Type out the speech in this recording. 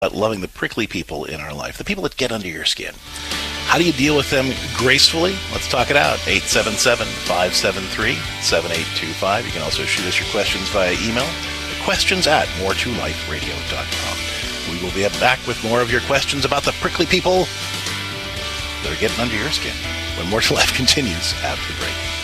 loving the prickly people in our life, the people that get under your skin. How do you deal with them gracefully? Let's talk it out. 877-573-7825. You can also shoot us your questions via email. questions@moretoliferadio.com. We will be back with more of your questions about the prickly people that are getting under your skin when More to Life continues after the break.